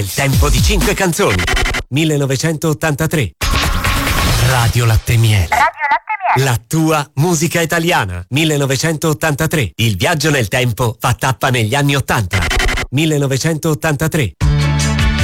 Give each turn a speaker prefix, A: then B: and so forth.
A: Il tempo di 5 canzoni. 1983. Radio Latte Miele. La tua musica italiana. 1983. Il viaggio nel tempo fa tappa negli anni 80. 1983.